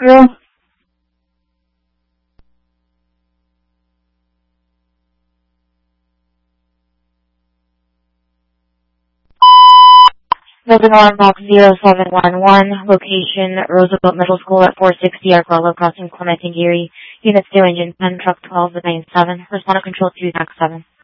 Bureau. Building alarm box 0711, location Roosevelt Middle School at 460 Arcolo Crossing, Clemente, Geary. Units 2, engine 10, truck 12, the 97. Responder control 2, tax 7.